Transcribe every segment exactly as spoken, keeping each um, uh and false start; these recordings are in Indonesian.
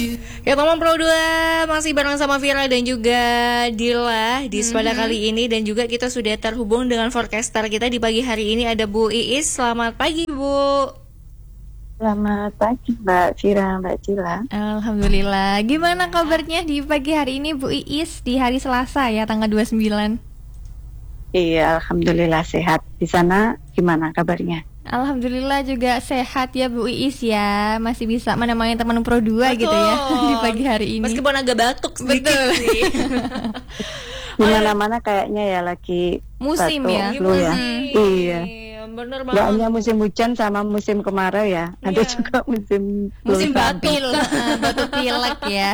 Ya teman Pro dua masih bareng sama Vira dan juga Dila di Sepada mm-hmm. kali ini. Dan juga kita sudah terhubung dengan forecaster kita di pagi hari ini, ada Bu Iis. Selamat pagi Bu. Selamat pagi Mbak Vira, Mbak Dila. Alhamdulillah. Gimana kabarnya di pagi hari ini Bu Iis di hari Selasa ya tanggal dua puluh sembilan? Iya, Alhamdulillah sehat. Di sana gimana kabarnya? Alhamdulillah juga sehat ya Bu Iis ya. Masih bisa menemani teman Pro dua gitu ya di pagi hari ini. Meskipun agak batuk sedikit sih. Di mana-mana kayaknya ya lagi musim batuk, ya. flu ya. Iya. Bener banget. Gak hanya musim hujan sama musim kemarau ya. Iya. Ada juga musim musim batil, batuk pilek ya.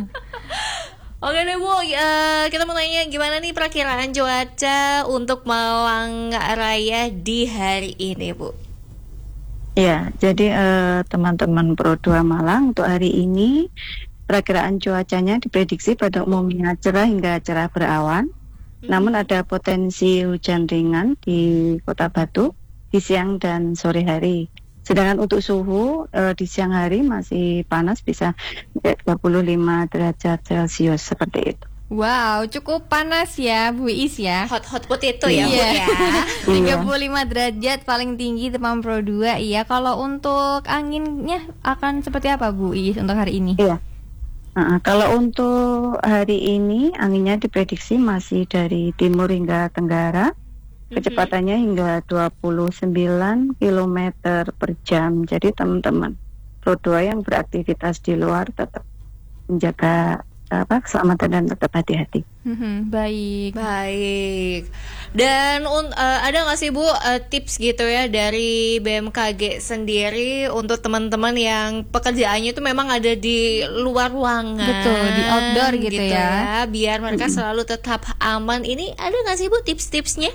Oke deh Bu, uh, kita mau tanya gimana nih perakiraan cuaca untuk Malang Raya di hari ini Bu? Ya, jadi uh, teman-teman Pro dua Malang untuk hari ini perakiraan cuacanya diprediksi pada umumnya cerah hingga cerah berawan. Hmm. Namun ada potensi hujan ringan di Kota Batu di siang dan sore hari. Sedangkan untuk suhu e, di siang hari masih panas, bisa dua puluh lima derajat Celcius seperti itu. Wow, cukup panas ya Bu Iis ya. Hot-hot potato ya Bu ya. tiga puluh lima derajat paling tinggi teman Pro dua. Iya, kalau untuk anginnya akan seperti apa Bu Iis untuk hari ini? Iya. Nah, kalau untuk hari ini anginnya diprediksi masih dari timur hingga tenggara. Kecepatannya hingga dua puluh sembilan kilometer per jam. Jadi teman-teman Pro dua yang beraktivitas di luar tetap menjaga apa keselamatan dan tetap hati-hati. Hmm, baik, baik. Dan un, uh, ada nggak sih Bu uh, tips gitu ya dari B M K G sendiri untuk teman-teman yang pekerjaannya itu memang ada di luar ruangan, betul, di outdoor gitu, gitu ya, ya, biar mereka selalu tetap aman. Ini ada nggak sih Bu tips-tipsnya?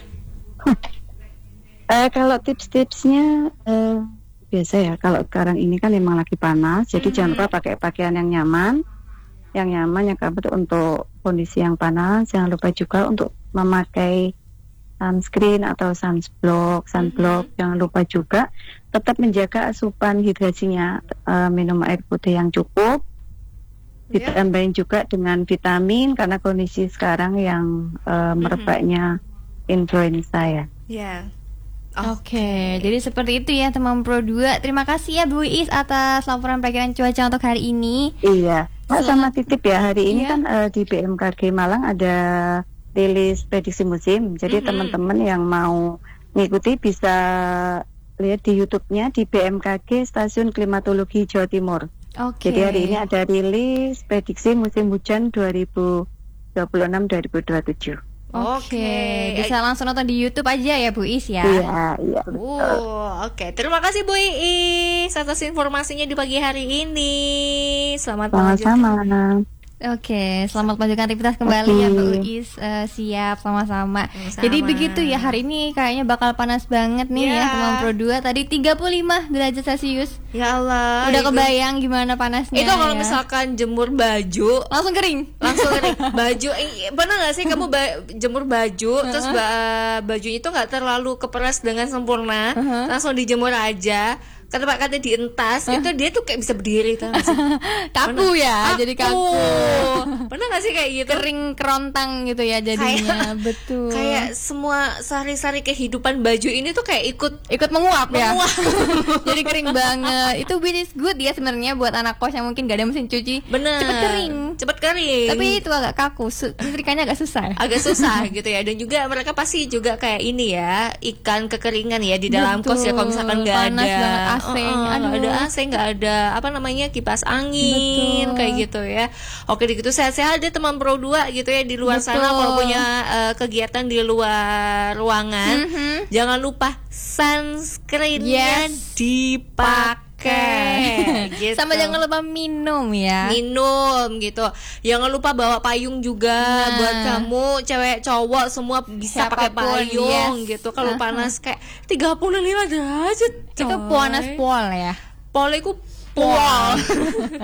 uh, kalau tips-tipsnya uh, biasa ya, kalau sekarang ini kan memang lagi panas, jadi mm-hmm. jangan lupa pakai pakaian yang nyaman, yang nyaman yang kabut untuk kondisi yang panas. Jangan lupa juga untuk memakai sunscreen atau sunblock, sunblock. Mm-hmm. Jangan lupa juga tetap menjaga asupan hidrasinya, uh, minum air putih yang cukup, yeah. ditambahin juga dengan vitamin karena kondisi sekarang yang uh, merebaknya mm-hmm. influenza ya. Ya. Oke, okay. Jadi seperti itu ya teman Pro dua. Terima kasih ya Bu Iis atas laporan perakiran cuaca untuk hari ini. Iya. Nah, sama titip ya, hari ini iya. kan uh, di B M K G Malang ada rilis prediksi musim. Jadi mm-hmm. teman-teman yang mau ngikuti bisa lihat di YouTube-nya di B M K G Stasiun Klimatologi Jawa Timur. Oke. Okay. Jadi hari ini ada rilis prediksi musim hujan dua ribu dua puluh enam dua ribu dua puluh tujuh. Oke, okay. Bisa langsung nonton di YouTube aja ya Bu Iis ya. Iya, iya. Uh, Oke, okay. Terima kasih Bu Iis atas informasinya di pagi hari ini. Selamat Sama-sama. Oke, selamat melanjutkan aktivitas kembali okay. ya Bu Iis. uh, Siap, sama-sama. Sama. Jadi begitu ya, hari ini kayaknya bakal panas banget nih yeah. ya teman Pro dua. Tadi tiga puluh lima derajat Celcius. Ya Allah. Udah itu, kebayang gimana panasnya. Itu kalau ya. misalkan jemur baju langsung kering. Langsung kering. Baju eh, pernah gak sih kamu ba- jemur baju uh-huh. terus ba- bajunya itu gak terlalu keperas dengan sempurna, uh-huh. langsung dijemur aja. Kata Pak kata dientas, huh? Itu dia tuh kayak bisa berdiri tuh sih? Kaku ya, Aku. jadi kaku. Pernah gak sih kayak gitu? Kering kerontang gitu ya jadinya. Kayak, betul. Kayak semua sari-sari kehidupan baju ini tuh kayak ikut ikut menguap, menguap. ya. Jadi kering banget. Itu which is good ya sebenarnya buat anak kos yang mungkin gak ada mesin cuci. Bener. Cepet kering. Cepet kering. Tapi itu agak kaku, setrikanya agak susah. Agak susah gitu ya. Dan juga mereka pasti juga kayak ini ya, ikan kekeringan ya di dalam betul. Kos ya kalau misalkan gak panas ada banget A C, uh-uh, nggak ada A C, nggak ada apa namanya kipas angin. Betul. Kayak gitu ya. Oke, gitu sehat-sehat deh teman Pro dua gitu ya di luar betul. Sana kalau punya uh, kegiatan di luar ruangan, mm-hmm. jangan lupa sunscreen-nya yes. dipakai. Gitu. Sama jangan lupa minum ya. Minum gitu. Jangan lupa bawa payung juga nah. buat kamu cewek cowok semua bisa pakai payung yes. gitu. Kalau uh-huh. panas kayak tiga puluh lima derajat. Itu panas pol ya. Pol itu pol.